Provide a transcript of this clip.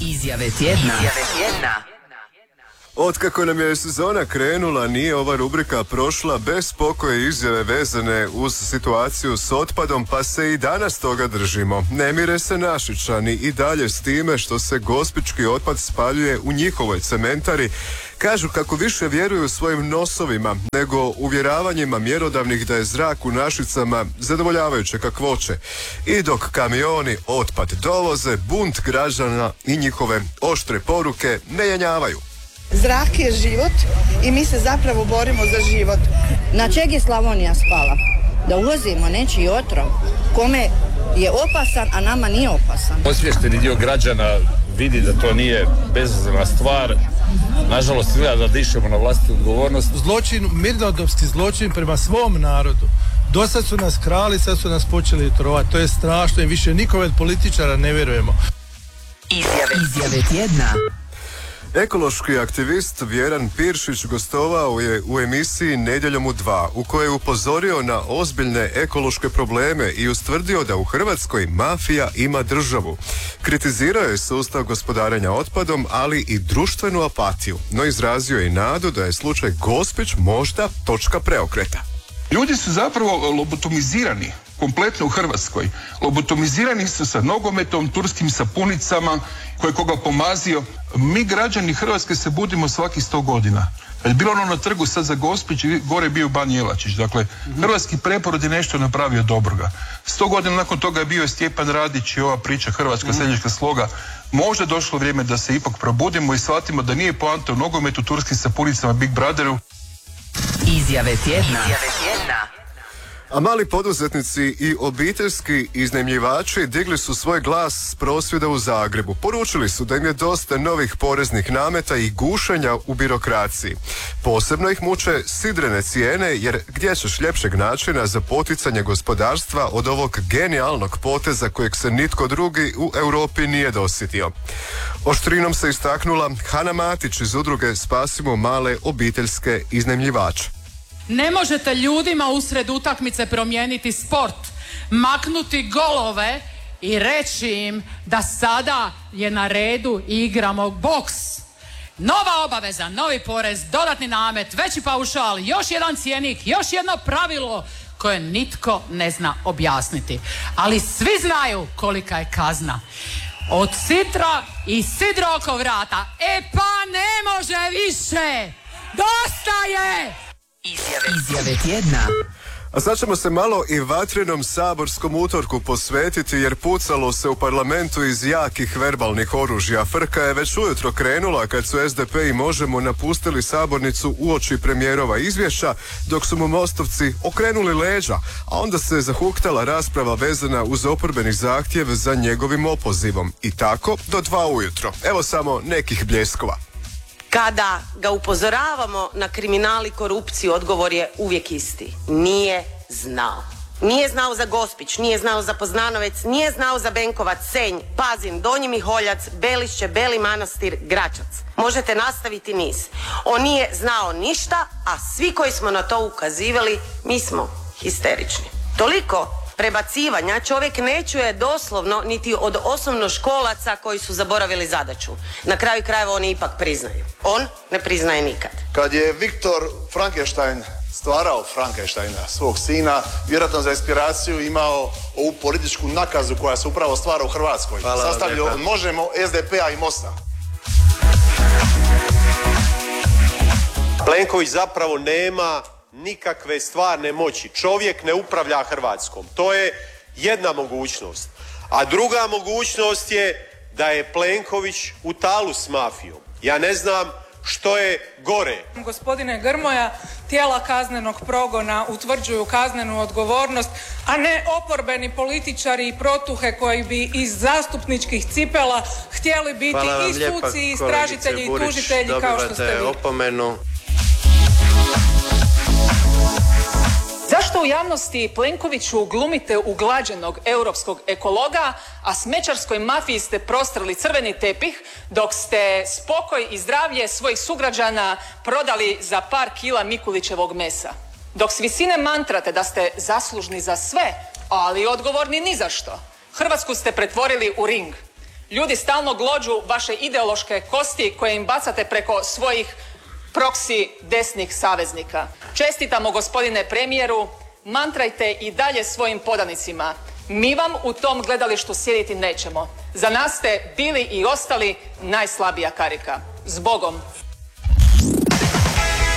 Izjave tjedna. Otkako nam je sezona krenula, nije ova rubrika prošla bez pokoje izjave vezane uz situaciju s otpadom, pa se i danas toga držimo. Ne mire se Našičani i dalje s time što se gospički otpad spaljuje u njihovoj cementari. Kažu kako više vjeruju svojim nosovima nego uvjeravanjima mjerodavnih da je zrak u Našicama zadovoljavajuće kakvoće. I dok kamioni otpad dovoze, bunt građana i njihove oštre poruke ne jenjavaju. Zrak je život i mi se zapravo borimo za život. Na čeg je Slavonija spala? Da uvozimo nečiji otrov kome je opasan, a nama nije opasan. Osviješteni dio građana vidi da to nije bezazlena stvar. Nažalost, izgleda da dišemo na vlastitu odgovornost. Zločin, mirnodopski zločin prema svom narodu. Dosad su nas krali, sad su nas počeli trovati. To je strašno i više nikome od političara ne vjerujemo. Izjave tjedna. Ekološki aktivist Vjeran Piršić gostovao je u emisiji Nedjeljom u 2, u kojoj je upozorio na ozbiljne ekološke probleme i ustvrdio da u Hrvatskoj mafija ima državu. Kritizirao je sustav gospodarenja otpadom, ali i društvenu apatiju, no izrazio je i nadu da je slučaj Gospić možda točka preokreta. Ljudi su zapravo lobotomizirani kompletno u Hrvatskoj. Lobotomizirani su sa nogometom, turskim sapunicama, ko je koga pomazio. Mi građani Hrvatske se budimo svakih 100 godina. Kad je bilo ono na trgu sad za Gospić, gore je bio Ban Jelačić. Dakle, hrvatski preporod je nešto napravio dobroga. 100 godina nakon toga je bio Stjepan Radić i ova priča Hrvatska seljačka sloga. Možda je došlo vrijeme da se ipak probudimo i shvatimo da nije poanta u nogometu, turskim sapunicama, Big Brotheru. Izjave tjedna. A mali poduzetnici i obiteljski iznajmljivači digli su svoj glas s prosvjeda u Zagrebu. Poručili su da im je dosta novih poreznih nameta i gušenja u birokraciji. Posebno ih muče sidrene cijene, jer gdje ćeš ljepšeg načina za poticanje gospodarstva od ovog genijalnog poteza kojeg se nitko drugi u Europi nije dosjetio. Oštrinom se istaknula Hana Matić iz udruge Spasimo male obiteljske iznajmljivače. Ne možete ljudima usred utakmice promijeniti sport, maknuti golove i reći im da sada je na redu i igramo boks. Nova obaveza, novi porez, dodatni namet, veći paušal, još jedan cjenik, još jedno pravilo koje nitko ne zna objasniti. Ali svi znaju kolika je kazna. Od sitra i sidro oko vrata. E pa ne može više! Dosta je! Izjave tjedna. A sad ćemo se malo i vatrenom saborskom utorku posvetiti, jer pucalo se u parlamentu iz jakih verbalnih oružja. Frka je već ujutro krenula kad su SDP i Možemo napustili sabornicu uoči premijerova izvješća, dok su mu mostovci okrenuli leđa, a onda se zahuktala rasprava vezana uz oporbeni zahtjev za njegovim opozivom. I tako do 2 ujutro. Evo samo nekih bljeskova. Kada ga upozoravamo na kriminal i korupciju, odgovor je uvijek isti. Nije znao. Nije znao za Gospić, nije znao za Poznanovec, nije znao za Benkovac, Senj, Pazin, Donji Miholjac, Belišće, Beli Manastir, Gračac. Možete nastaviti niz. On nije znao ništa, a svi koji smo na to ukazivali, mi smo histerični. Toliko prebacivanja čovjek ne čuje doslovno niti od osnovnoškolaca koji su zaboravili zadaću. Na kraju krajeva oni ipak priznaju. On ne priznaje nikad. Kad je Viktor Frankenstein stvarao Frankensteina, svog sina, vjerojatno za inspiraciju imao ovu političku nakazu koja se upravo stvara u Hrvatskoj. Sastavljeno od Možemo, SDP-a i Mosta. Plenković zapravo nema nikakve stvarne moći. Čovjek ne upravlja Hrvatskom. To je jedna mogućnost. A druga mogućnost je da je Plenković u talu s mafijom. Ja ne znam što je gore. Gospodine Grmoja, tijela kaznenog progona utvrđuju kaznenu odgovornost, a ne oporbeni političari i protuhe koji bi iz zastupničkih cipela htjeli biti i suci, i istražitelji, i tužitelji kao što ste vi. Opomenu. Zašto u javnosti Plenkoviću glumite uglađenog europskog ekologa, a smećarskoj mafiji ste prostrli crveni tepih, dok ste spokoj i zdravlje svojih sugrađana prodali za par kila Mikulićevog mesa? Dok s visine mantrate da ste zaslužni za sve, ali odgovorni ni za što. Hrvatsku ste pretvorili u ring. Ljudi stalno glođu vaše ideološke kosti koje im bacate preko svojih proksi desnih saveznika. Čestitamo, gospodine premijeru, mantrajte i dalje svojim podanicima. Mi vam u tom gledalištu sjediti nećemo. Za nas ste bili i ostali najslabija karika. Zbogom.